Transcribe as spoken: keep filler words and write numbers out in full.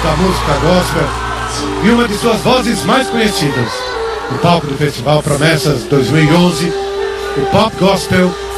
da música gospel e uma de suas vozes mais conhecidas. No palco do Festival Promessas dois mil e onze, o pop gospel